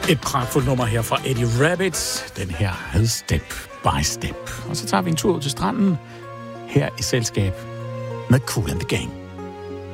Et pragtfuldt nummer her fra Eddie Rabbit. Den her hed Step by Step. Og så tager vi en tur ud til stranden her i selskab med Kool and the Gang.